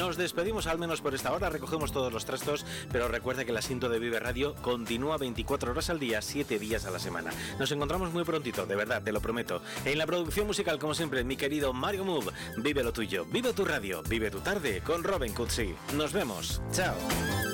Nos despedimos al menos por esta hora, recogemos todos los trastos, pero recuerda que el asiento de Vive Radio continúa 24 horas al día, 7 días a la semana. Nos encontramos muy prontito, de verdad, te lo prometo. En la producción musical, como siempre, mi querido Mario Move. Vive lo tuyo, vive tu radio, vive tu tarde con Robin Cutsi. Nos vemos. Chao.